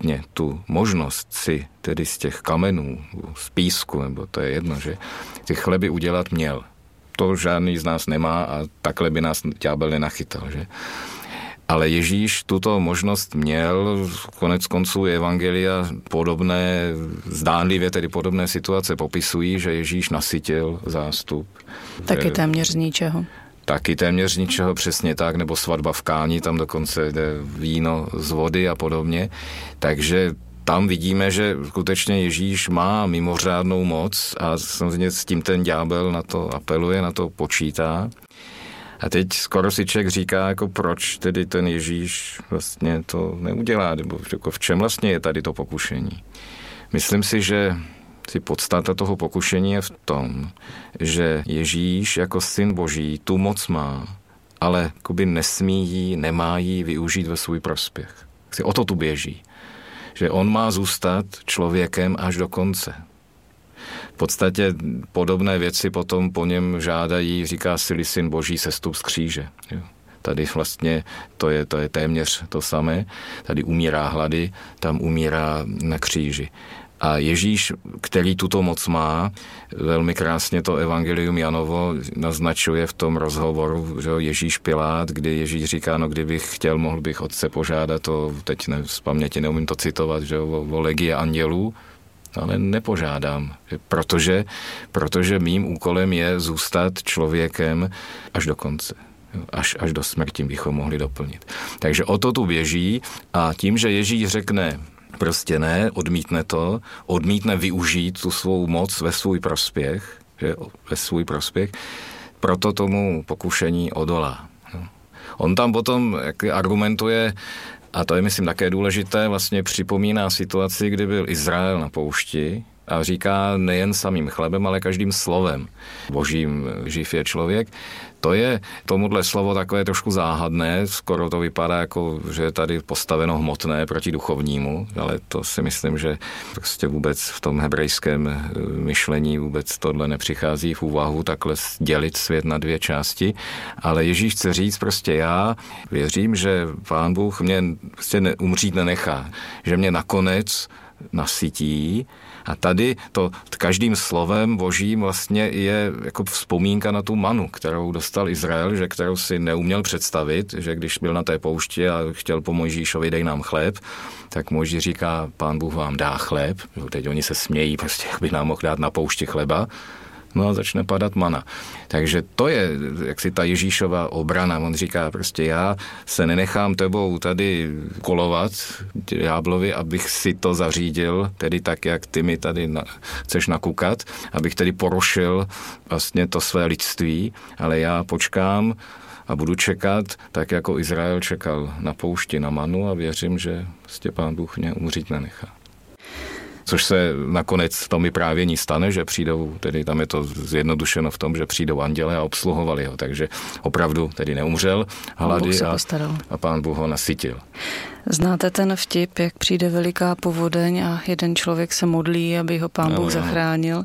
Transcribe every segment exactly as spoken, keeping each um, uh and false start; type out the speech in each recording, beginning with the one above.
vlastně tu možnost si tedy z těch kamenů, z písku, nebo to je jedno, že ty chleby udělat měl. To žádný z nás nemá a takhle by nás ďábel nenachytal, že? Ale Ježíš tuto možnost měl, konec konců evangelia podobné, zdánlivě tedy podobné situace popisují, že Ježíš nasytil zástup. Taky téměř z ničeho. Taky téměř ničeho, přesně tak, nebo svatba v Káni, tam dokonce jde víno z vody a podobně. Takže tam vidíme, že skutečně Ježíš má mimořádnou moc a samozřejmě s tím ten ďábel na to apeluje, na to počítá. A teď skoro si člověk říká, jako proč tedy ten Ježíš vlastně to neudělá, nebo jako v čem vlastně je tady to pokušení. Myslím si, že si podstata toho pokušení je v tom, že Ježíš jako syn Boží tu moc má, ale jakoby nesmí jí, nemá jí využít ve svůj prospěch. O to tu běží. Že on má zůstat člověkem až do konce. V podstatě podobné věci potom po něm žádají, říká si syn Boží, sestup z kříže. Jo. Tady vlastně to je, to je téměř to samé. Tady umírá hlady, tam umírá na kříži. A Ježíš, který tuto moc má, velmi krásně to evangelium Janovo naznačuje v tom rozhovoru, že Ježíš Pilát, kdy Ježíš říká, no kdybych chtěl, mohl bych otce požádat, to teď ne, z paměti neumím to citovat, že o, o legie andělů, ale nepožádám, protože, protože mým úkolem je zůstat člověkem až do konce. Až, až do smrti bychom mohli doplnit. Takže o to tu běží a tím, že Ježíš řekne prostě ne, odmítne to, odmítne využít tu svou moc ve svůj prospěch, že, ve svůj prospěch, proto tomu pokušení odolá. On tam potom jak argumentuje, a to je myslím také důležité, vlastně připomíná situaci, kdy byl Izrael na poušti a říká nejen samým chlebem, ale každým slovem Božím živ je člověk. To je tomuhle slovo takové trošku záhadné, skoro to vypadá jako, že je tady postaveno hmotné proti duchovnímu, ale to si myslím, že prostě vůbec v tom hebrejském myšlení vůbec tohle nepřichází v úvahu, takhle dělit svět na dvě části, ale Ježíš chce říct prostě já věřím, že Pán Bůh mě prostě ne, umřít nenechá, že mě nakonec nasytí. A tady to každým slovem Božím vlastně je jako vzpomínka na tu manu, kterou dostal Izrael, že kterou si neuměl představit, že když byl na té poušti a chtěl po Mojžíšovi dej nám chléb, tak Mojžíš říká, Pán Bůh vám dá chléb. Teď oni se smějí, prostě jak by nám mohl dát na poušti chleba. No a začne padat mana. Takže to je jaksi ta Ježíšova obrana. On říká prostě já se nenechám tebou tady kolovat ďáblovi, abych si to zařídil, tedy tak, jak ty mi tady na, chceš nakukat, abych tedy porušil vlastně to své lidství, ale já počkám a budu čekat, tak jako Izrael čekal na poušti na manu a věřím, že prostě Pán Bůh mě umřít nenechá. Což se nakonec v tom vyprávění stane, že přijdou, tedy tam je to zjednodušeno v tom, že přijdou anděle a obsluhovali ho, takže opravdu tedy neumřel hlady a, a Pán Bůh ho nasytil. Znáte ten vtip, jak přijde veliká povodeň a jeden člověk se modlí, aby ho Pán no, Bůh no. zachránil.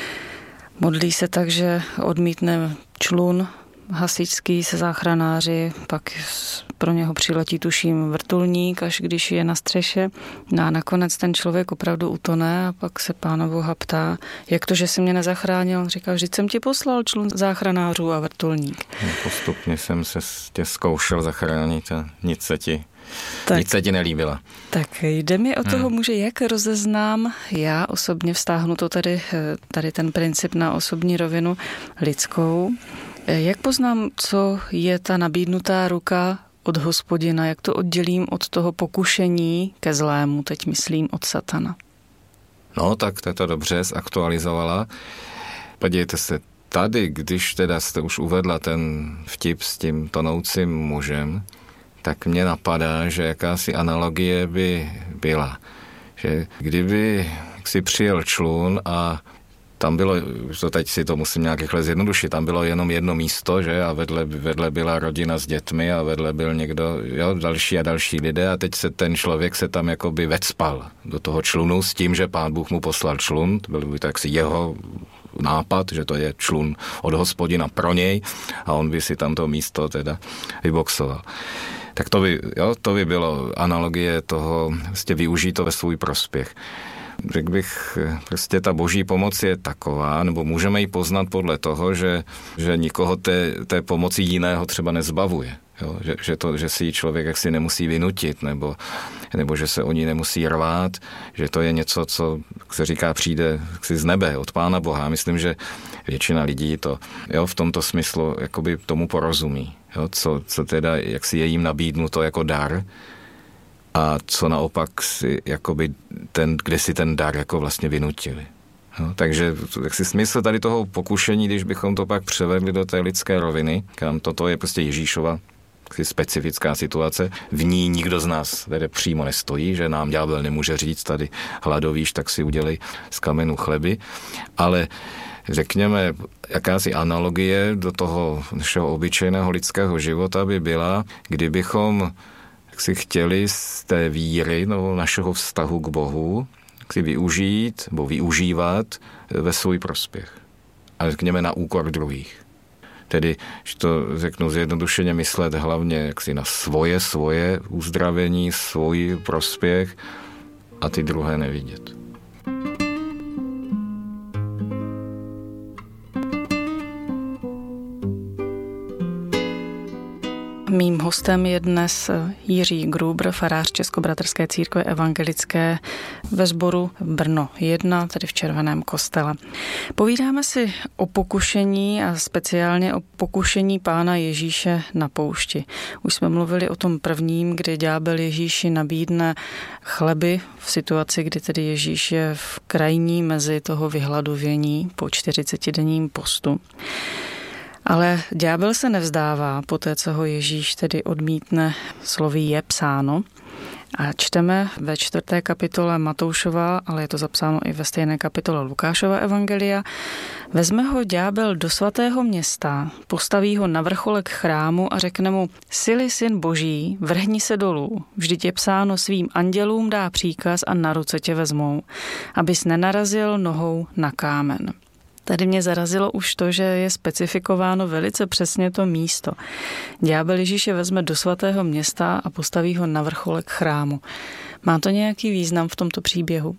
Modlí se tak, že odmítne člun hasičský se záchranáři, pak pro něho přiletí tuším vrtulník, až když je na střeše. No a nakonec ten člověk opravdu utone a pak se Pána Boha ptá, jak to, že jsi mě nezachránil? On říká, že jsem ti poslal člun záchranářů a vrtulník. Postupně jsem se tě zkoušel zachránit a nic se ti, tak, nic se ti nelíbila. Tak jde mi o toho hmm. muže, jak rozeznám, já osobně vztáhnu to tady, tady ten princip na osobní rovinu lidskou. Jak poznám, co je ta nabídnutá ruka od Hospodina, jak to oddělím od toho pokušení ke zlému, teď myslím od satana? No, tak to je to dobře zaktualizovala. Podívejte se, tady, když teda jste už uvedla ten vtip s tím tonoucím mužem, tak mě napadá, že jakási analogie by byla. Že kdyby si přijel člun a tam bylo, to teď si to musím nějak rychle zjednodušit, tam bylo jenom jedno místo, že, a vedle, vedle byla rodina s dětmi a vedle byl někdo, jo, další a další lidé a teď se ten člověk se tam jakoby vecpal do toho člunu s tím, že Pán Bůh mu poslal člun, to byl by tak si jeho nápad, že to je člun od Hospodina pro něj a on by si tam to místo teda vyboxoval. Tak to by, jo, to by bylo analogie toho, vlastně využít to ve svůj prospěch. Řekl bych, prostě ta boží pomoc je taková, nebo můžeme ji poznat podle toho, že, že nikoho té, té pomoci jiného třeba nezbavuje. Jo? Že, že, to, že si ji člověk jaksi nemusí vynutit, nebo, nebo že se o ní nemusí rvát, že to je něco, co, jak se říká, přijde jaksi z nebe, od Pána Boha. Myslím, že většina lidí to jo, v tomto smyslu jakoby tomu porozumí. Jo? Co, co teda jaksi je jim nabídnuto jako dar, a co naopak si, jakoby ten, kde si ten dar jako vlastně vynutili. No, takže jaksi smysl tady toho pokušení, když bychom to pak převedli do té lidské roviny, kam toto je prostě Ježíšova specifická situace, v ní nikdo z nás tady přímo nestojí, že nám ďábel nemůže říct tady hladovíš, tak si udělej z kamenu chleby, ale řekněme, jakási analogie do toho našeho obyčejného lidského života by byla, kdybychom si chtěli z té víry nebo našeho vztahu k Bohu si využít nebo využívat ve svůj prospěch. A řekněme na úkor druhých. Tedy, že to řeknu zjednodušeně, myslet hlavně jaksi na svoje, svoje uzdravení, svůj prospěch a ty druhé nevidět. Mým hostem je dnes Jiří Gruber, farář Českobratrské církve evangelické ve sboru Brno jedna, tedy v Červeném kostele. Povídáme si o pokušení a speciálně o pokušení Pána Ježíše na poušti. Už jsme mluvili o tom prvním, kdy ďábel Ježíši nabídne chleby v situaci, kdy tedy Ježíš je v krajní mezi toho vyhladovění po čtyřicetidenním postu. Ale ďábel se nevzdává po té, co ho Ježíš tedy odmítne slovy je psáno. A čteme ve čtvrté kapitole Matoušova, ale je to zapsáno i ve stejné kapitole Lukášova evangelia. Vezme ho ďábel do svatého města, postaví ho na vrcholek chrámu a řekne mu: Jsi-li syn boží, vrhni se dolů. Vždyť je psáno, svým andělům dá příkaz a na ruce tě vezmou, abys nenarazil nohou na kámen. Tady mě zarazilo už to, že je specifikováno velice přesně to místo. Ďábel Ježíše vezme do svatého města a postaví ho na vrcholek chrámu. Má to nějaký význam v tomto příběhu?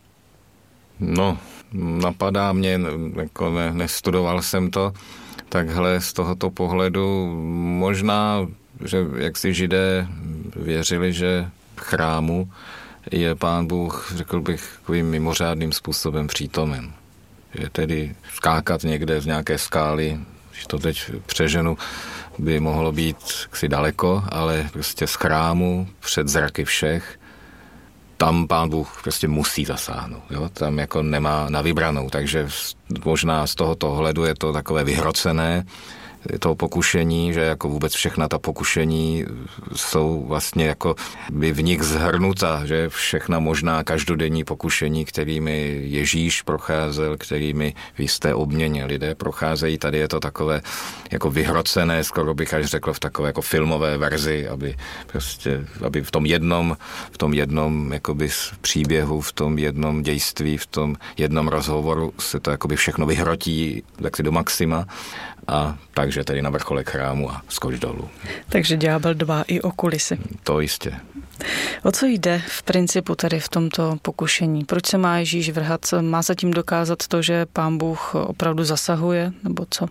No, napadá mě, jako ne, nestudoval jsem to, takhle z tohoto pohledu možná, že jak si Židé věřili, že v chrámu je Pán Bůh, řekl bych, takovým mimořádným způsobem přítomen. Že tedy skákat někde z nějaké skály, když to teď přeženu, by mohlo být si daleko, ale prostě z chrámu, před zraky všech, tam Pán Bůh prostě musí zasáhnout. Jo? Tam jako nemá na vybranou, takže možná z tohoto ohledu je to takové vyhrocené, toho pokušení, že jako vůbec všechna ta pokušení jsou vlastně jako by v nich zhrnuta, že všechna možná každodenní pokušení, kterými Ježíš procházel, kterými v jisté obměně lidé procházejí, tady je to takové jako vyhrocené, skoro bych až řekl v takové jako filmové verzi, aby prostě, aby v tom jednom, v tom jednom jakoby příběhu, v tom jednom dějství, v tom jednom rozhovoru se to jakoby všechno vyhrotí tak si do maxima a takže tedy na vrcholek chrámu a skoč dolů. Takže ďábel dbá i o kulisy. To jistě. O co jde v principu tady v tomto pokušení? Proč se má Ježíš vrhat? Má se tím dokázat to, že Pán Bůh opravdu zasahuje, nebo co?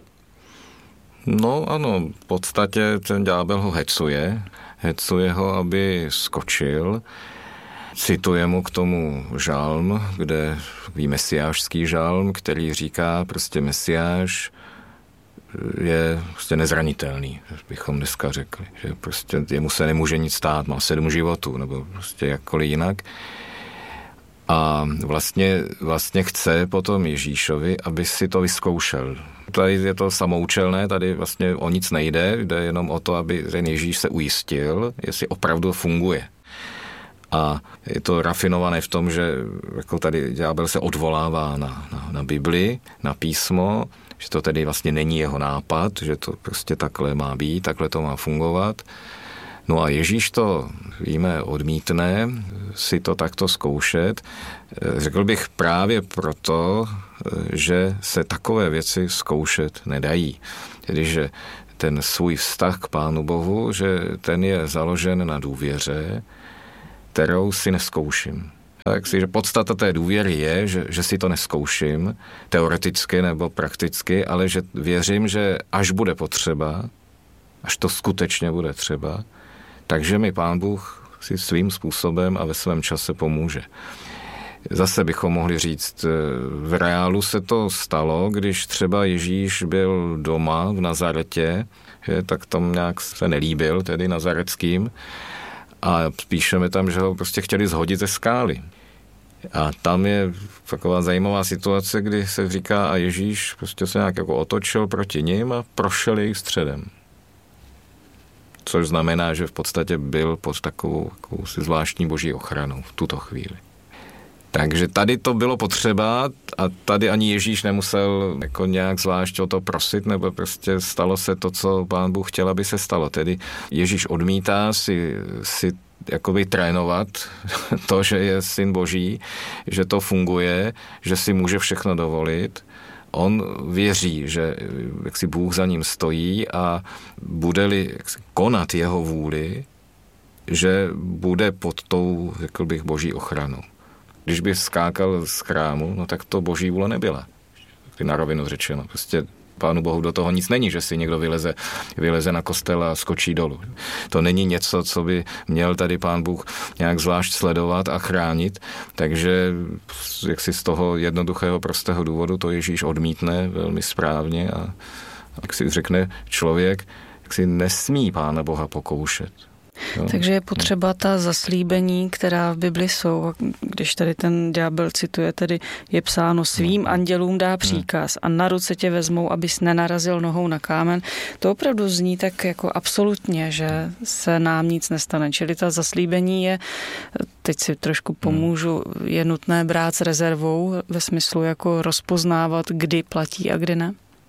No ano, v podstatě ten ďábel ho hecuje. Hecuje ho, aby skočil. Cituje mu k tomu žalm, kde ví mesiášský žalm, který říká prostě Mesiáš je prostě nezranitelný, bychom dneska řekli, že prostě jemu se nemůže nic stát, má sedm životů, nebo prostě jakkoliv jinak. A vlastně, vlastně chce potom Ježíšovi, aby si to vyzkoušel. Tady je to samoučelné, tady vlastně o nic nejde, jde jenom o to, aby ten Ježíš se ujistil, jestli opravdu funguje. A je to rafinované v tom, že jako tady ďábel se odvolává na, na, na Bibli, na písmo, že to tedy vlastně není jeho nápad, že to prostě takhle má být, takhle to má fungovat. No a Ježíš to, víme, odmítne si to takto zkoušet. Řekl bych právě proto, že se takové věci zkoušet nedají. Tedy, že ten svůj vztah k Pánu Bohu, že ten je založen na důvěře, kterou si neskouším. Tak si, že podstata té důvěry je, že, že si to neskouším, teoreticky nebo prakticky, ale že věřím, že až bude potřeba, až to skutečně bude třeba, takže mi Pán Bůh si svým způsobem a ve svém čase pomůže. Zase bychom mohli říct, v reálu se to stalo, když třeba Ježíš byl doma v Nazaretě, že, tak tam nějak se nelíbil, tedy nazareckým, a píšeme tam, že ho prostě chtěli zhodit ze skály. A tam je taková zajímavá situace, kdy se říká, a Ježíš prostě se nějak jako otočil proti nim a prošel jejich středem. Což znamená, že v podstatě byl pod takovou, takovou si zvláštní boží ochranou v tuto chvíli. Takže tady to bylo potřeba a tady ani Ježíš nemusel jako nějak zvlášť o to prosit, nebo prostě stalo se to, co Pán Bůh chtěl, aby se stalo. Tedy Ježíš odmítá si, si jakoby trénovat to, že je syn boží, že to funguje, že si může všechno dovolit. On věří, že jak si Bůh za ním stojí a bude-li jak si konat jeho vůli, že bude pod tou, řekl bych, boží ochranou. Když by skákal z chrámu, no tak to boží vůle nebyla. Ty na rovinu řečeno. Prostě Pánu Bohu do toho nic není, že si někdo vyleze, vyleze na kostel a skočí dolů. To není něco, co by měl tady Pán Bůh nějak zvlášť sledovat a chránit, takže jak si z toho jednoduchého, prostého důvodu to Ježíš odmítne velmi správně a jak si řekne člověk, jak si nesmí Pána Boha pokoušet. Jo. Takže je potřeba ta zaslíbení, která v Bibli jsou, když tady ten ďábel cituje, tedy je psáno svým andělům dá příkaz a na ruce tě vezmou, abys nenarazil nohou na kámen. To opravdu zní tak jako absolutně, že se nám nic nestane. Čili ta zaslíbení je, teď si trošku pomůžu, je nutné brát s rezervou ve smyslu jako rozpoznávat, kdy platí a kdy ne?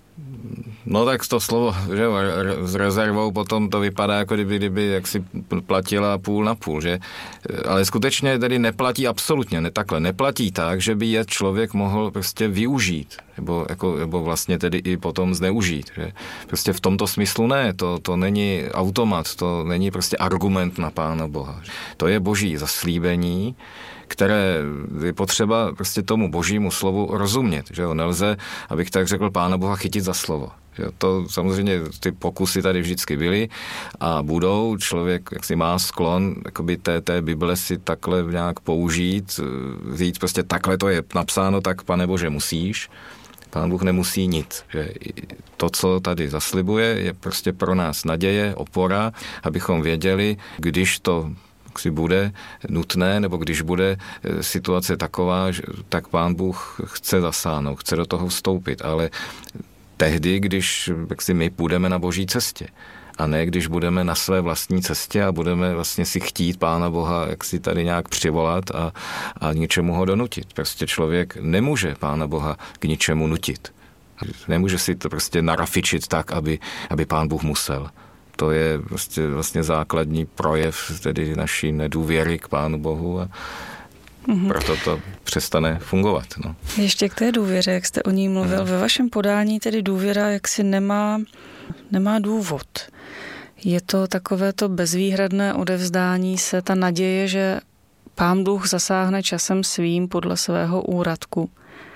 No tak to slovo, že s rezervou potom to vypadá, jako kdyby, kdyby jak si platila půl na půl, že? Ale skutečně tedy neplatí absolutně, ne takhle, neplatí tak, že by je člověk mohl prostě využít, nebo, jako, nebo vlastně tedy i potom zneužít, že? Prostě v tomto smyslu ne, to, to není automat, to není prostě argument na Pána Boha. To je boží zaslíbení, které je potřeba prostě tomu božímu slovu rozumět, že jo, nelze, abych tak řekl, Pána Boha chytit za slovo. Že to samozřejmě ty pokusy tady vždycky byly a budou, člověk jaksi má sklon jakoby té, té Bible si takhle nějak použít, říct prostě takhle to je napsáno, tak Pane Bože musíš. Pán Bůh nemusí nic. Že to, co tady zaslibuje, je prostě pro nás naděje, opora, abychom věděli, když to si bude nutné, nebo když bude situace taková, tak Pán Bůh chce zasáhnout, chce do toho vstoupit, ale tehdy, když jak si my půjdeme na boží cestě a ne když budeme na své vlastní cestě a budeme vlastně si chtít Pána Boha jak si tady nějak přivolat a, a ničemu ho donutit. Prostě člověk nemůže Pána Boha k ničemu nutit. Nemůže si to prostě narafičit tak, aby, aby Pán Bůh musel. To je vlastně, vlastně základní projev tedy naší nedůvěry k Pánu Bohu a mm-hmm. proto to přestane fungovat. No. Ještě k té důvěře, jak jste o ní mluvil, mm. ve vašem podání tedy důvěra jaksi nemá, nemá důvod. Je to takové to bezvýhradné odevzdání se, ta naděje, že Pán Bůh zasáhne časem svým podle svého úradku.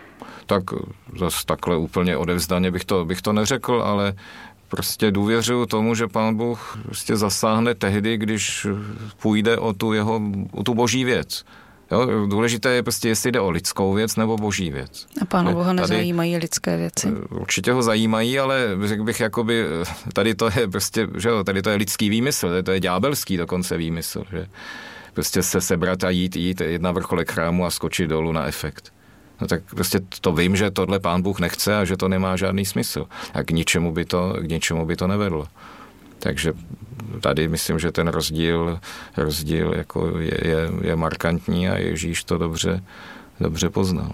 Tak zase takhle úplně odevzdaně bych to, bych to neřekl, ale prostě důvěřuju tomu, že Pán Bůh prostě zasáhne tehdy, když půjde o tu jeho, o tu boží věc. Jo? Důležité je prostě, jestli jde o lidskou věc nebo boží věc. A Pána Boha nezajímají lidské věci? Určitě ho zajímají, ale řekl bych, jakoby, tady to je prostě, že jo, tady to je lidský výmysl, to je ďábelský dokonce výmysl, že prostě se sebrat a jít, jít, jít na vrcholek chrámu a skočit dolů na efekt. No tak prostě to vím, že tohle Pán Bůh nechce a že to nemá žádný smysl. A k ničemu by to, k ničemu by to nevedlo. Takže tady myslím, že ten rozdíl, rozdíl jako je, je, je markantní a Ježíš to dobře, dobře poznal.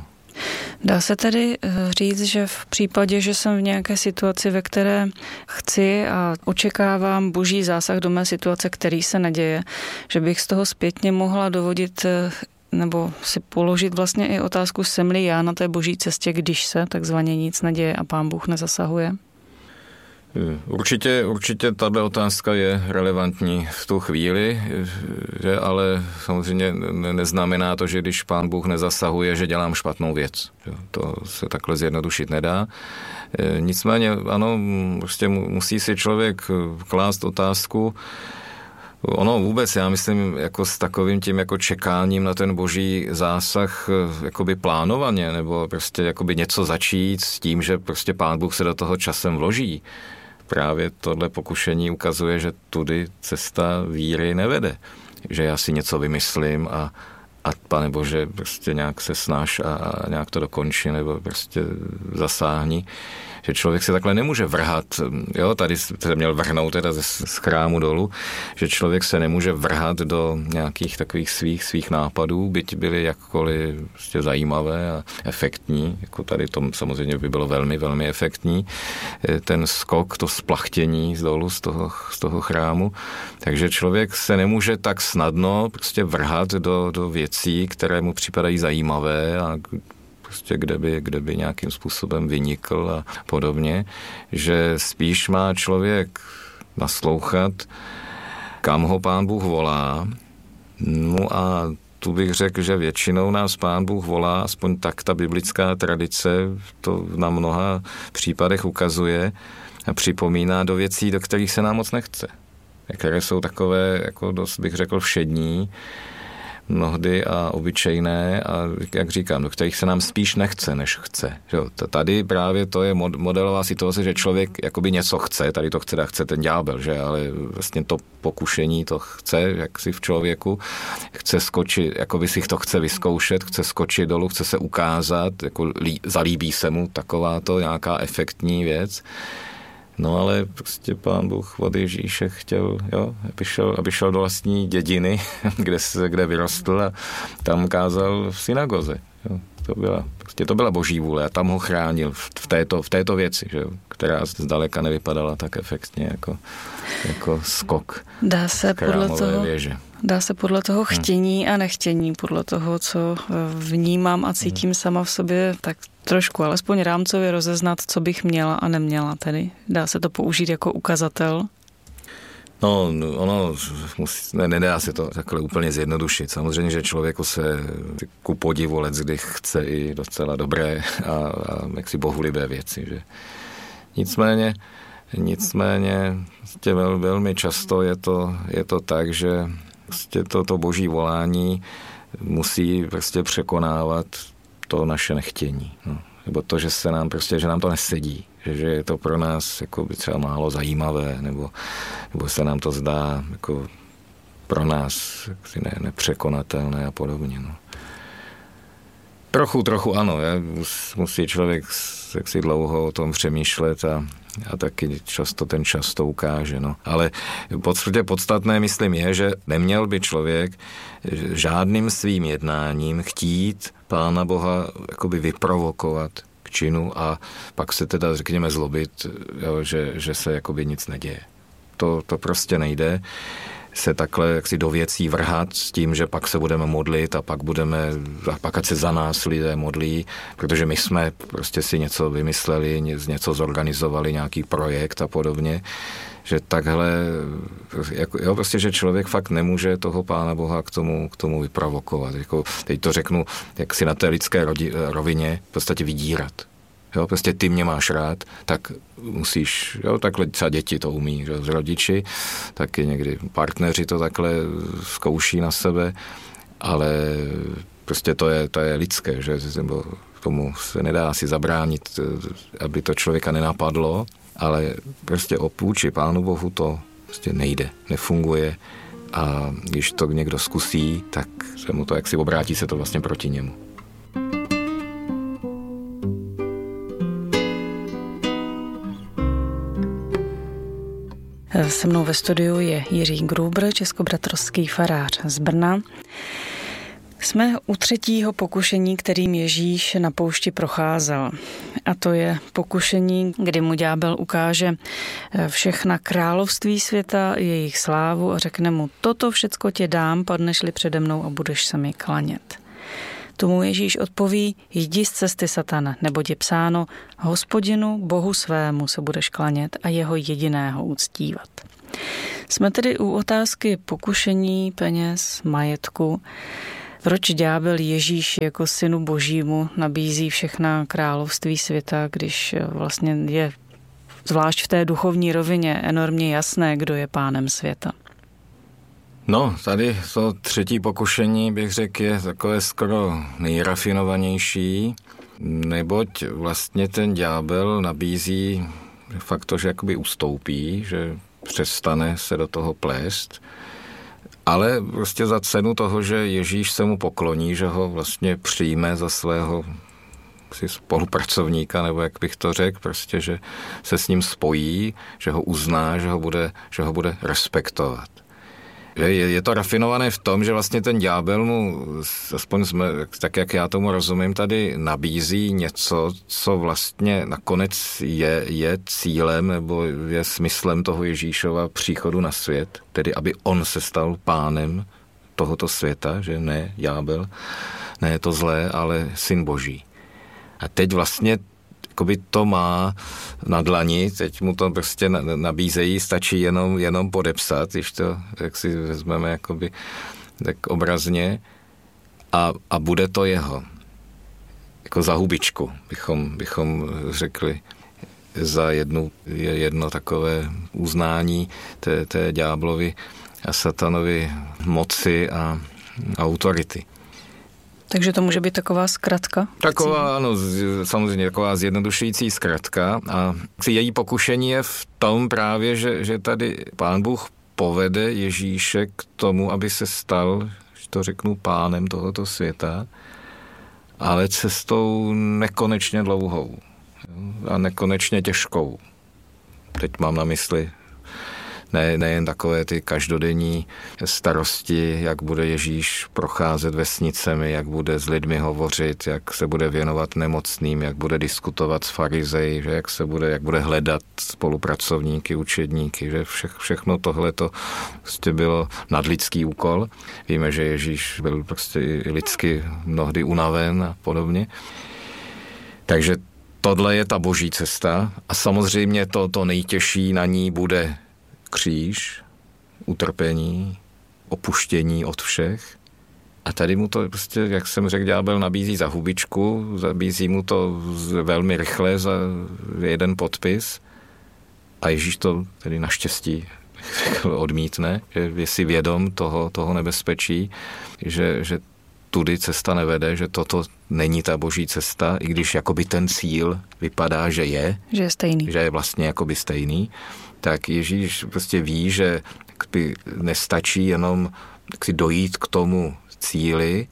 Dá se tedy říct, že v případě, že jsem v nějaké situaci, ve které chci a očekávám boží zásah do mé situace, který se neděje, že bych z toho zpětně mohla dovodit nebo si položit vlastně i otázku, jsem-li já na té boží cestě, když se takzvaně nic neděje a Pán Bůh nezasahuje? Určitě, určitě tato otázka je relevantní v tu chvíli, že, ale samozřejmě neznamená to, že když Pán Bůh nezasahuje, že dělám špatnou věc. To se takhle zjednodušit nedá. Nicméně, ano, prostě musí si člověk klást otázku. Ono vůbec, já myslím, jako s takovým tím jako čekáním na ten boží zásah jakoby plánovaně, nebo prostě jakoby něco začít s tím, že prostě Pán Bůh se do toho časem vloží. Právě tohle pokušení ukazuje, že tudy cesta víry nevede. Že já si něco vymyslím a, a Pane Bože, prostě nějak se snaž a, a nějak to dokončí, nebo prostě zasáhni. Že člověk se takhle nemůže vrhat, jo, tady se měl vrhnout teda z, z chrámu dolů, že člověk se nemůže vrhat do nějakých takových svých, svých nápadů, byť byly jakkoliv prostě zajímavé a efektní, jako tady to samozřejmě by bylo velmi, velmi efektní, ten skok, to splachtění z dolů z toho, z toho chrámu, takže člověk se nemůže tak snadno prostě vrhat do, do věcí, které mu připadají zajímavé a prostě kde by, kde by nějakým způsobem vynikl a podobně, že spíš má člověk naslouchat, kam ho Pán Bůh volá. No a tu bych řekl, že většinou nás Pán Bůh volá, aspoň tak ta biblická tradice to na mnoha případech ukazuje a připomíná do věcí, do kterých se nám moc nechce. Které jsou takové, jako dost bych řekl, všední, mnohdy a obyčejné a jak říkám, do kterých se nám spíš nechce, než chce. Tady právě to je modelová situace, že člověk jakoby něco chce, tady to chce, chce ten ďábel, že, ale vlastně to pokušení to chce, jak si v člověku, chce skočit, jakoby si to chce vyzkoušet, chce skočit dolů, chce se ukázat, jako lí, zalíbí se mu takováto nějaká efektní věc. No ale prostě Pán Bůh od Ježíše chtěl, jo, aby šel, aby šel do vlastní dědiny, kde, se, kde vyrostl a tam kázal v synagoze. Jo. To byla, prostě to byla boží vůle a tam ho chránil v, v, této, v této věci, že jo, která zdaleka nevypadala tak efektně jako, jako skok dá se podle toho, věže. Dá se podle toho chtění a nechtění, podle toho, co vnímám a cítím sama v sobě, tak trošku alespoň rámcově rozeznat, co bych měla a neměla tedy. Dá se to použít jako ukazatel? No, ono musí, ne, nedá se to takhle úplně zjednodušit. Samozřejmě, že člověku se ku podivu let, kdy chce i docela dobré a, a jaksi bohulibé věci. Že. Nicméně, nicméně vlastně vel, velmi často je to, je to tak, že vlastně to, to boží volání musí prostě překonávat to naše nechtění. No. Nebo to, že se nám prostě, že nám to nesedí. Že, že je to pro nás jako by třeba málo zajímavé, nebo, nebo se nám to zdá jako pro nás ne, nepřekonatelné a podobně. No. Trochu, trochu ano. Je, musí člověk si dlouho o tom přemýšlet a, a taky často ten čas to ukáže. No. Ale podstatě podstatné, myslím, je, že neměl by člověk žádným svým jednáním chtít Pána Boha jakoby vyprovokovat k činu a pak se teda, řekněme, zlobit, jo, že, že se jakoby nic neděje. To, to prostě nejde se takhle jaksi do věcí vrhat s tím, že pak se budeme modlit a pak budeme, a pak ať se za nás lidé modlí, protože my jsme prostě si něco vymysleli, něco zorganizovali, nějaký projekt a podobně, že takhle, jako, jo, prostě, že člověk fakt nemůže toho Pána Boha k tomu, k tomu vyprovokovat. Jako, teď to řeknu, jak si na té lidské rodi, rovině v podstatě vydírat. Jo, prostě ty mě máš rád, tak musíš, jo, takhle třeba děti to umí, že, z rodiči, taky někdy partneři to takhle zkouší na sebe, ale prostě to je, to je lidské, že tomu se nedá si zabránit, aby to člověka nenapadlo, ale prostě opůči Pánu Bohu to prostě nejde, nefunguje a když to někdo zkusí, tak se mu to jaksi obrátí se to vlastně proti němu. Se mnou ve studiu je Jiří Gruber, českobratrský farář z Brna. Jsme u třetího pokušení, kterým Ježíš na poušti procházel. A to je pokušení, kdy mu ďábel ukáže všechna království světa, jejich slávu a řekne mu, toto všecko tě dám, padneš-li přede mnou a budeš se mi klanět. Tomu Ježíš odpoví, jdi z cesty, Satane, neboť je psáno, Hospodinu, Bohu svému se budeš klanět a jeho jediného uctívat. Jsme tedy u otázky pokušení, peněz, majetku. Proč ďábel Ježíš jako synu božímu nabízí všechna království světa, když vlastně je zvlášť v té duchovní rovině enormně jasné, kdo je pánem světa? No, tady to třetí pokušení, bych řekl, je takové skoro nejrafinovanější, neboť vlastně ten ďábel nabízí fakt to, že jakoby ustoupí, že přestane se do toho plést, ale prostě za cenu toho, že Ježíš se mu pokloní, že ho vlastně přijme za svého spolupracovníka, nebo jak bych to řekl, prostě, že se s ním spojí, že ho uzná, že ho bude, že ho bude respektovat. Je, je to rafinované v tom, že vlastně ten ďábel mu, aspoň jsme, tak jak já tomu rozumím, tady nabízí něco, co vlastně nakonec je, je cílem nebo je smyslem toho Ježíšova příchodu na svět, tedy aby on se stal pánem tohoto světa, že ne ďábel, ne je to zlé, ale syn Boží. A teď vlastně jakoby to má na dlani, teď mu to prostě nabízejí, stačí jenom, jenom podepsat, když to, jak si vezmeme jakoby tak obrazně a, a bude to jeho. Jako za hubičku, bychom, bychom řekli, za jednu, jedno takové uznání té, té ďáblovi a satanovi moci a autority. Takže to může být taková zkratka? Taková, ano, samozřejmě taková zjednodušující zkratka a její pokušení je v tom právě, že, že tady Pán Bůh povede Ježíše k tomu, aby se stal, že to řeknu, pánem tohoto světa, ale cestou nekonečně dlouhou a nekonečně těžkou. Teď mám na mysli Ne, nejen takové ty každodenní starosti, jak bude Ježíš procházet vesnicemi, jak bude s lidmi hovořit, jak se bude věnovat nemocným, jak bude diskutovat s farizeji, že jak se bude, jak bude hledat spolupracovníky, učedníky, že vše, všechno tohle to prostě bylo nadlidský úkol. Víme, že Ježíš byl prostě lidsky mnohdy unaven a podobně. Takže tohle je ta boží cesta a samozřejmě to, to nejtěžší na ní bude kříž, utrpení, opuštění od všech. A tady mu to prostě, jak jsem řekl, ďábel nabízí za hubičku, nabízí mu to velmi rychle za jeden podpis a Ježíš to tedy naštěstí odmítne, že je si vědom toho, toho nebezpečí, že, že tudy cesta nevede, že toto není ta boží cesta, i když jakoby ten cíl vypadá, že je. Že je stejný. Že je vlastně jakoby stejný. Tak Ježíš prostě ví, že nestačí jenom dojít k tomu cíli,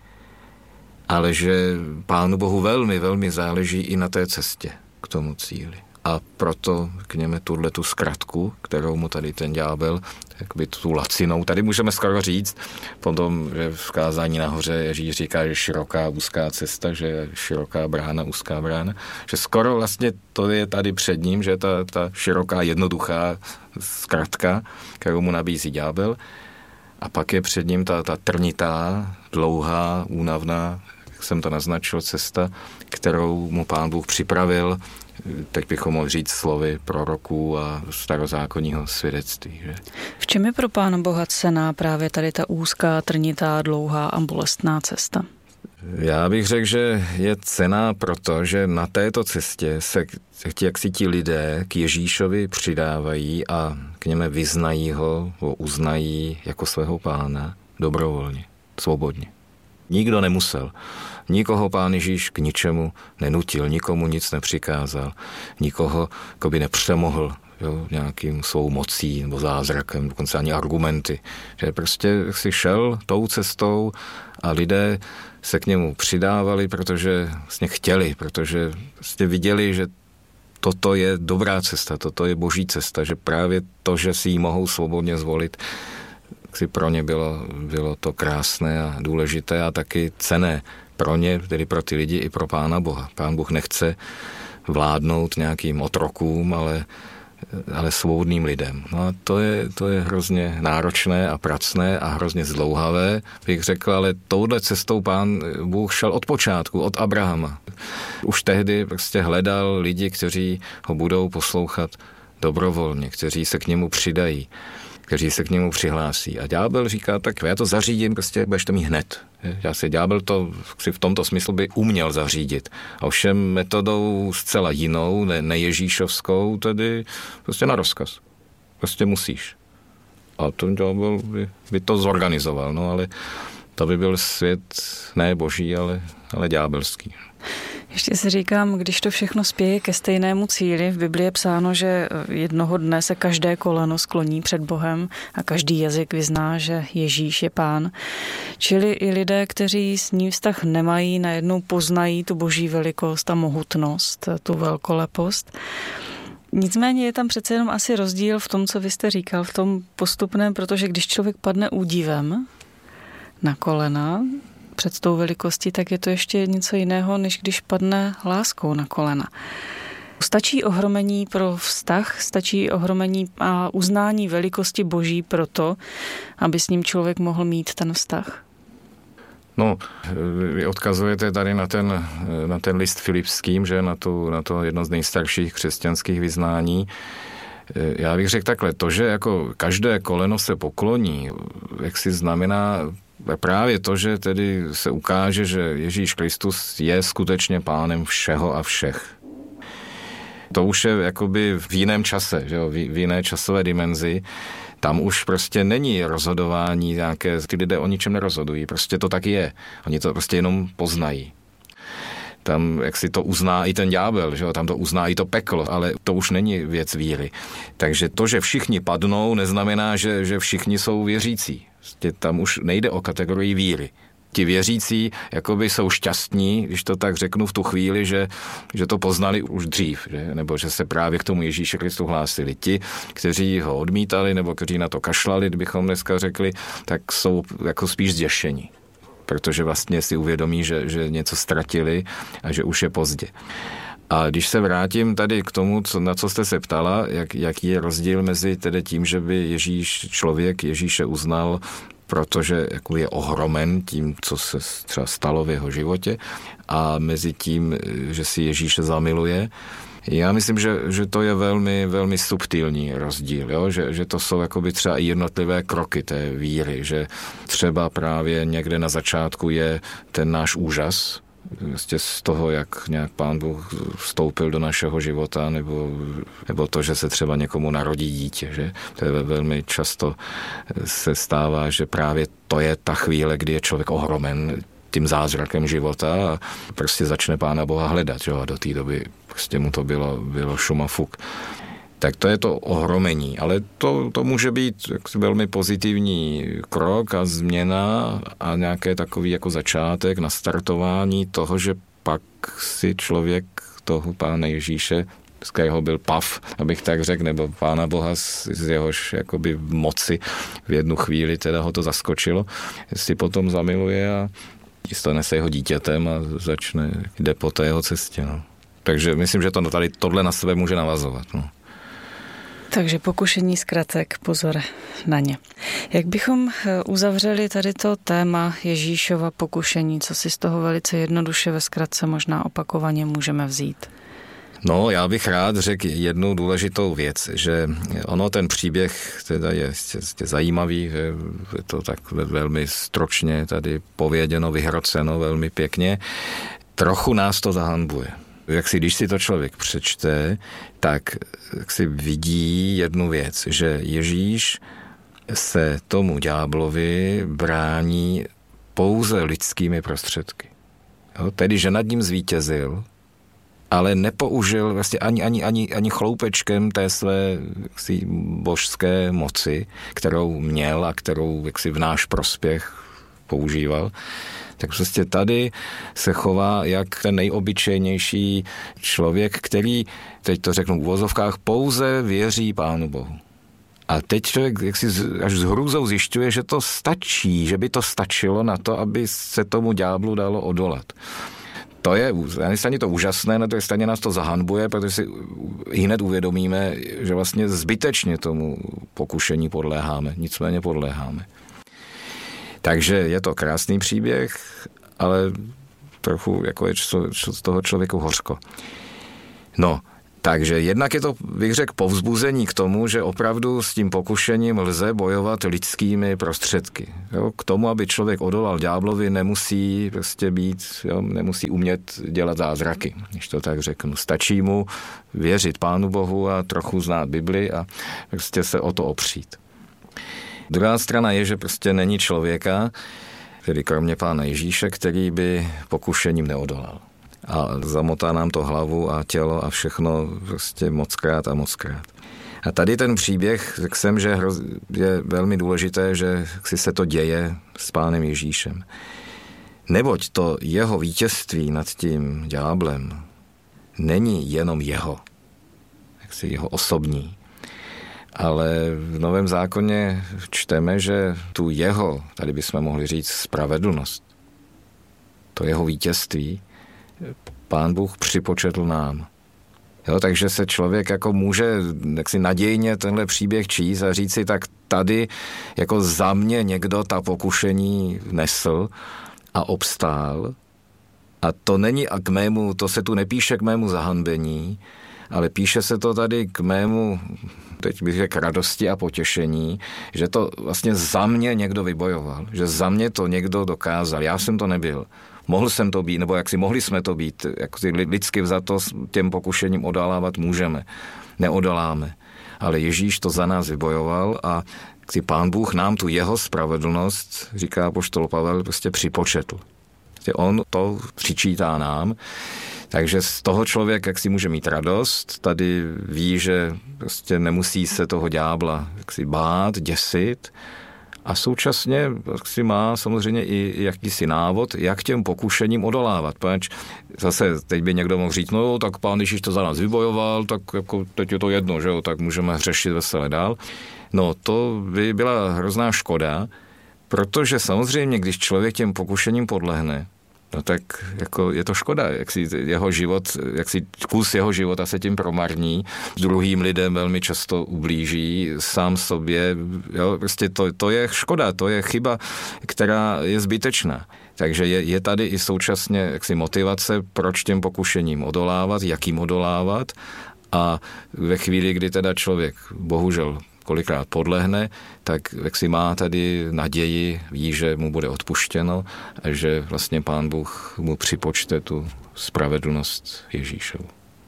ale že Pánu Bohu velmi, velmi záleží i na té cestě k tomu cíli. A proto, řekněme, tuhletu zkratku, kterou mu tady ten ďábel, jakby tu lacinou, tady můžeme skoro říct, potom, že v kázání nahoře Ježíš říká, že široká, úzká cesta, že je široká brána, úzká brána, že skoro vlastně to je tady před ním, že ta, ta široká, jednoduchá zkratka, kterou mu nabízí ďábel, a pak je před ním ta, ta trnitá, dlouhá, únavná, jak jsem to naznačil, cesta, kterou mu Pán Bůh připravil. Teď bychom mohli říct slovy proroků a starozákonního svědectví. Že? V čem je pro Pána Boha cenná právě tady ta úzká, trnitá, dlouhá a bolestná cesta? Já bych řekl, že je cenná proto, že na této cestě se jak si ti lidé k Ježíšovi přidávají a k němu vyznají ho, ho uznají jako svého pána dobrovolně, svobodně. Nikdo nemusel. Nikoho Pán Ježíš k ničemu nenutil, nikomu nic nepřikázal, nikoho by nepřemohl, jo, nějakým svou mocí nebo zázrakem, dokonce ani argumenty. Že prostě si šel tou cestou a lidé se k němu přidávali, protože vlastně chtěli, protože vlastně viděli, že toto je dobrá cesta, toto je boží cesta, že právě to, že si ji mohou svobodně zvolit, si pro ně bylo, bylo to krásné a důležité a taky cenné pro ně, tedy pro ty lidi i pro Pána Boha. Pán Bůh nechce vládnout nějakým otrokům, ale ale svobodným lidem. No a to je, to je hrozně náročné a pracné a hrozně zdlouhavé, bych řekl, ale touhle cestou Pán Bůh šel od počátku, od Abrahama. Už tehdy prostě hledal lidi, kteří ho budou poslouchat dobrovolně, kteří se k němu přidají, kteří se k němu přihlásí. A ďábel říká, tak já to zařídím, prostě budeš to mít hned. Já si ďábel to v tomto smyslu by uměl zařídit. A ovšem metodou zcela jinou, ne, ne ježíšovskou, tedy prostě na rozkaz. Prostě musíš. A ten ďábel by, by to zorganizoval, no ale to by byl svět ne boží, ale, ale ďábelský. Ještě si říkám, když to všechno spěje ke stejnému cíli, v Biblii je psáno, že jednoho dne se každé koleno skloní před Bohem a každý jazyk vyzná, že Ježíš je Pán. Čili i lidé, kteří s ním vztah nemají, najednou poznají tu boží velikost a mohutnost, tu velkolepost. Nicméně je tam přece jenom asi rozdíl v tom, co vy jste říkal, v tom postupném, protože když člověk padne údivem na kolena před tou velikostí, tak je to ještě něco jiného, než když padne láskou na kolena. Stačí ohromení pro vztah, stačí ohromení a uznání velikosti Boží proto, aby s ním člověk mohl mít ten vztah? No, vy odkazujete tady na ten, na ten list Filipským, že na, tu, na to jedno z nejstarších křesťanských vyznání. Já bych řekl takhle, to, že jako každé koleno se pokloní, jak si znamená právě to, že tedy se ukáže, že Ježíš Kristus je skutečně Pánem všeho a všech. To už je jakoby v jiném čase, že jo, v jiné časové dimenzi. Tam už prostě není rozhodování nějaké, ty lidé o ničem nerozhodují, prostě to tak je. Oni to prostě jenom poznají. Tam, jak si to uzná i ten ďábel, že jo? Tam to uzná i to peklo, ale to už není věc víry. Takže to, že všichni padnou, neznamená, že, že všichni jsou věřící. Tam už nejde o kategorii víry. Ti věřící jakoby jsou šťastní, když to tak řeknu v tu chvíli, že, že to poznali už dřív, že? Nebo že se právě k tomu Ježíši Kristu hlásili. Ti, kteří ho odmítali, nebo kteří na to kašlali, kdybychom dneska řekli, tak jsou jako spíš zděšení. Protože vlastně si uvědomí, že, že něco ztratili a že už je pozdě. A když se vrátím tady k tomu, co, na co jste se ptala, jak, jaký je rozdíl mezi tedy tím, že by Ježíš, člověk Ježíše uznal, protože jako je ohromen tím, co se třeba stalo v jeho životě, a mezi tím, že si Ježíše zamiluje. Já myslím, že, že to je velmi, velmi subtilní rozdíl, jo? Že, že to jsou jakoby třeba i jednotlivé kroky té víry, že třeba právě někde na začátku je ten náš úžas, vlastně z toho, jak nějak Pán Bůh vstoupil do našeho života, nebo, nebo to, že se třeba někomu narodí dítě, že? To je velmi často se stává, že právě to je ta chvíle, kdy je člověk ohromen tím zázrakem života a prostě začne Pána Boha hledat, že? A do té doby prostě mu to bylo, bylo šum a fuk. Tak to je to ohromení, ale to, to může být velmi pozitivní krok a změna a nějaké takový jako začátek, nastartování toho, že pak si člověk toho Pána Ježíše, z kterého byl pav, abych tak řekl, nebo Pána Boha z, z jehož jakoby moci v jednu chvíli teda ho to zaskočilo, si potom zamiluje a stane se jeho dítětem a začne, jde po té jeho cestě. No. Takže myslím, že to tady tohle na sebe může navazovat. No. Takže pokušení zkratek, pozor na ně. Jak bychom uzavřeli tady to téma Ježíšova pokušení, co si z toho velice jednoduše ve zkratce možná opakovaně můžeme vzít? No, já bych rád řekl jednu důležitou věc, že ono ten příběh teda je, je zajímavý, je to tak velmi stročně tady pověděno, vyhroceno velmi pěkně. Trochu nás to zahanbuje. Jak si, když si to člověk přečte, tak si vidí jednu věc, že Ježíš se tomu ďáblovi brání pouze lidskými prostředky. Jo, tedy, že nad ním zvítězil, ale nepoužil vlastně ani, ani, ani, ani chloupečkem té své jaksi, božské moci, kterou měl a kterou jaksi, v náš prospěch používal. Tak prostě tady se chová jak ten nejobyčejnější člověk, který, teď to řeknu v uvozovkách, pouze věří Pánu Bohu. A teď člověk jak si až s hrůzou zjišťuje, že to stačí, že by to stačilo na to, aby se tomu ďáblu dalo odolat. to je, na jedné straně to úžasné, na druhé straně nás to zahanbuje, protože si hned uvědomíme, že vlastně zbytečně tomu pokušení podléháme, nicméně podléháme. Takže je to krásný příběh, ale trochu jako je z toho člověku hořko. No, takže jednak je to, bych řekl, povzbuzení k tomu, že opravdu s tím pokušením lze bojovat lidskými prostředky. Jo? K tomu, aby člověk odolal ďáblovi, nemusí prostě být, jo? Nemusí umět dělat zázraky, když to tak řeknu. Stačí mu věřit Pánu Bohu a trochu znát Bibli a prostě se o to opřít. Druhá strana je, že prostě není člověka, tedy kromě Pána Ježíše, který by pokušením neodolal. A zamotá nám to hlavu a tělo a všechno prostě mockrát a mockrát. A tady ten příběh, řekl jsem, že je velmi důležité, že si se to děje s Pánem Ježíšem. Neboť to jeho vítězství nad tím ďáblem není jenom jeho, jaksi jeho osobní, ale v Novém zákoně čteme, že tu jeho, tady bychom mohli říct spravedlnost, to jeho vítězství, Pán Bůh připočetl nám. Jo, takže se člověk jako může jaksi nadějně tenhle příběh číst a říct si, tak tady jako za mě někdo ta pokušení nesl a obstál. A to není a k mému, to se tu nepíše k mému zahanbení, ale píše se to tady k mému, teď bych řekl, radosti a potěšení, že to vlastně za mě někdo vybojoval, že za mě to někdo dokázal. Já jsem to nebyl. Mohl jsem to být, nebo jak si mohli jsme to být, jak si lidsky vzato těm pokušením odolávat můžeme. Neodoláme. Ale Ježíš to za nás vybojoval a si Pán Bůh nám tu jeho spravedlnost, říká apoštol Pavel, prostě připočetl. On to přičítá nám, takže z toho člověk jak si může mít radost, tady ví, že prostě nemusí se toho ďábla jak si bát, děsit, a současně si má samozřejmě i jakýsi návod, jak těm pokušením odolávat. Pač zase teď by někdo mohl říct, no tak Pán Ježíš to za nás vybojoval, tak jako teď je to jedno, že jo, tak můžeme řešit vesele dál. No to by byla hrozná škoda, protože samozřejmě, když člověk těm pokušením podlehne, no tak jako je to škoda, jak si jeho život, jak si kus jeho života se tím promarní, druhým lidem velmi často ublíží, sám sobě, jo, prostě to, to je škoda, to je chyba, která je zbytečná. Takže je, je tady i současně jaksi motivace, proč těm pokušením odolávat, jak jim odolávat, a ve chvíli, kdy teda člověk bohužel kolikrát podlehne, tak jak si má tady naději, ví, že mu bude odpuštěno a že vlastně Pán Bůh mu připočte tu spravedlnost Ježíšovu.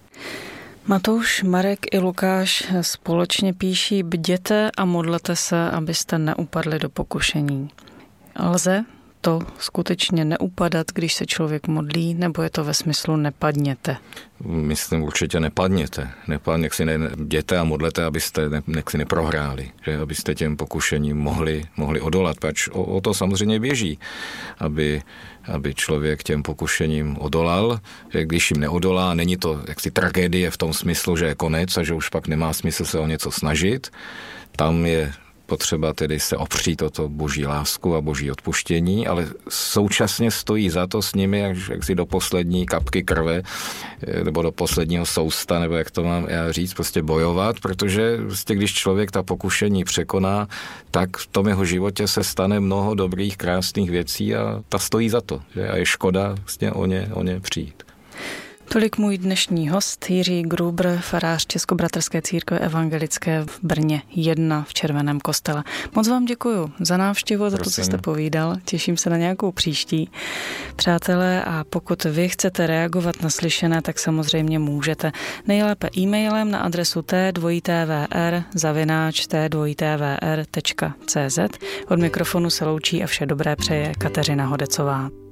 Matouš, Marek i Lukáš společně píší: bděte a modlete se, abyste neupadli do pokušení. Lze to skutečně neupadat, když se člověk modlí, nebo je to ve smyslu nepadněte? Myslím, určitě nepadněte. Nepadně, jak si ne, bděte a modlete, abyste ne, ne, si neprohráli, že abyste těm pokušením mohli, mohli odolat. Pač o, o to samozřejmě běží, aby, aby člověk těm pokušením odolal. Že když jim neodolá, není to jaksi tragédie v tom smyslu, že je konec a že už pak nemá smysl se o něco snažit. Tam je potřeba tedy se opřít o to boží lásku a boží odpuštění, ale současně stojí za to s nimi, jak, jak si do poslední kapky krve, nebo do posledního sousta, nebo jak to mám já říct, prostě bojovat, protože prostě když člověk ta pokušení překoná, tak v tom jeho životě se stane mnoho dobrých, krásných věcí a ta stojí za to. Že? A je škoda vlastně o ně, o ně přijít. Tolik můj dnešní host, Jiří Gruber, farář Českobratrské církve evangelické v Brně jedna v Červeném kostele. Moc vám děkuju za návštěvu, za to, co jste povídal. Těším se na nějakou příští. Přátelé, a pokud vy chcete reagovat na slyšené, tak samozřejmě můžete. Nejlépe e-mailem na adresu t dvojité té vé er zavináč t dvojité té vé er tečka cé zet. Od mikrofonu se loučí a vše dobré přeje Kateřina Hodecová.